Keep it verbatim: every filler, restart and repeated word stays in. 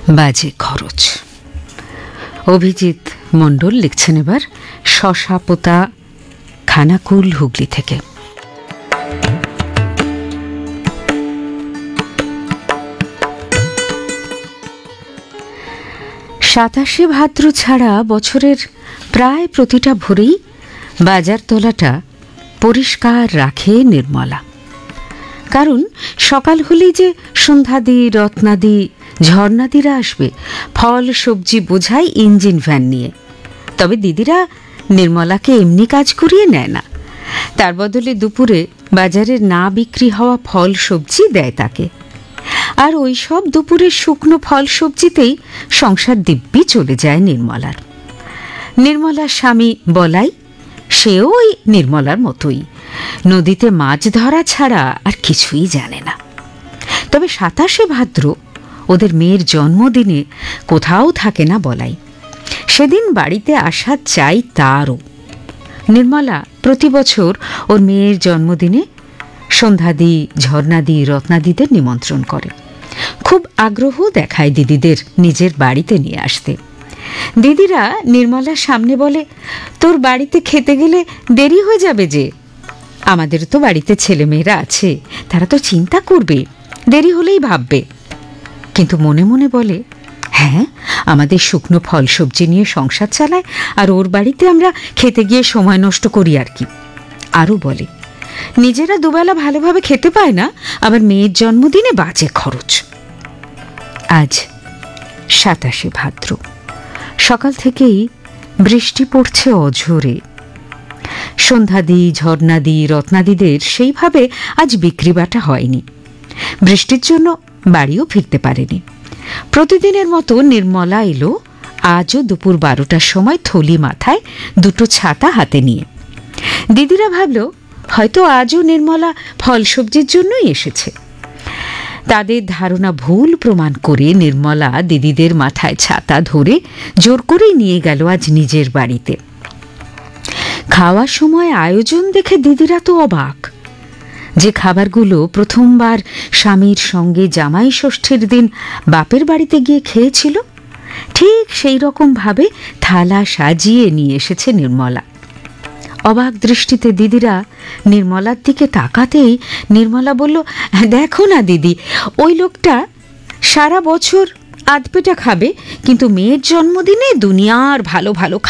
বাজে খরচ। অভিজিৎ মণ্ডল লিখছেন এবার শশাপোতা খানাকুল, হুগলি থেকে। সাতাশে ভাদ্র ছাড়া বছরের প্রায় প্রতিটা ভোরেই বাজার তলাটা পরিষ্কার রাখে নির্মলা। কারণ সকাল হলেই যে সন্ধ্যাদি, রত্নাদি, ঝর্ণাদিরা আসবে ফল সবজি বোঝাই ইঞ্জিন ভ্যান নিয়ে। তবে দিদিরা নির্মলাকে এমনি কাজ করিয়ে নেয় না, তার বদলে দুপুরে বাজারের না বিক্রি হওয়া ফল সবজি দেয় তাকে। আর ওই সব দুপুরের শুকনো ফল সবজিতেই সংসার দিব্যি চলে যায় নির্মলার। নির্মলার স্বামী বলাই, সেও ওই নির্মলার মতোই নদীতে মাছ ধরা ছাড়া আর কিছুই জানে না। তবে সাতাশে ভাদ্র ওদের মেয়ের জন্মদিনে কোথাও থাকে না বলাই। সেদিন বাড়িতে আসা চাই তারও। নির্মলা প্রতি বছর ওর মেয়ের জন্মদিনে সন্ধ্যাদি, ঝর্ণাদি, রত্নাদিদের নিমন্ত্রণ করে। খুব আগ্রহ দেখায় দিদিদের নিজের বাড়িতে নিয়ে আসতে। দিদিরা নির্মলার সামনে বলে, তোর বাড়িতে খেতে গেলে দেরি হয়ে যাবে যে। আমাদের তো বাড়িতে ছেলেমেয়েরা আছে, তারা তো চিন্তা করবে, দেরি হলেই ভাববে। কিন্তু মনে মনে বলে, হ্যাঁ, আমাদের শুকনো ফল সবজি নিয়ে সংসার চালায়, আর ওর বাড়িতে আমরা খেতে গিয়ে সময় নষ্ট করি আর কি। আরও বলে, নিজেরা দুবেলা ভালোভাবে খেতে পায় না, আবার মেয়ের জন্মদিনে বাজে খরচ। আজ সাতাশে ভাদ্র, সকাল থেকেই বৃষ্টি পড়ছে অঝোরে। সন্ধ্যাদি, ঝর্ণাদি, রত্নাদিদের সেইভাবে আজ বিক্রি বাটা হয়নি। বৃষ্টির জন্য বাড়িও ফিরতে পারেনি। প্রতিদিনের মতো নির্মলা এলো আজও দুপুর বারোটার সময়, থলি মাথায়, দুটো ছাতা হাতে নিয়ে। দিদিরা ভাবল হয়তো আজও নির্মলা ফল সবজির জন্যই এসেছে। তাদের ধারণা ভুল প্রমাণ করে নির্মলা দিদিদের মাথায় ছাতা ধরে জোর করেই নিয়ে গেল আজ নিজের বাড়িতে। খাওয়ার সময় আয়োজন দেখে দিদিরা তো অবাক। যে খাবারগুলো প্রথমবার স্বামীর সঙ্গে জামাই ষষ্ঠীর দিন বাপের বাড়িতে গিয়ে খেয়েছিল, ঠিক সেই রকম ভাবে থালা সাজিয়ে নিয়ে এসেছে নির্মলা। অবাক দৃষ্টিতে দিদিরা নির্মলার দিকে তাকাতেই নির্মলা বলল, দেখো না দিদি, ওই লোকটা সারা বছর আধপেটা খাবে, কিন্তু মেয়ের জন্মদিনে দুনিয়ার ভালো ভালো